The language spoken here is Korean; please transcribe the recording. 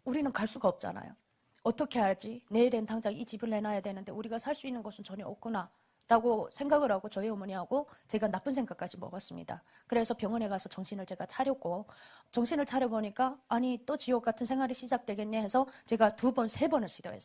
우리는 갈 수가 없잖아요. 어떻게 하지? 내일엔 당장 이 집을 내놔야 되는데 우리가 살 수 있는 곳은 전혀 없구나 라고 생각을 하고 저희 어머니하고 제가 나쁜 생각까지 먹었습니다. 그래서 병원에 가서 정신을 제가 차렸고, 정신을 차려보니까 아니 또 지옥 같은 생활이 시작되겠네 해서 제가 2번, 3번을 시도했어요.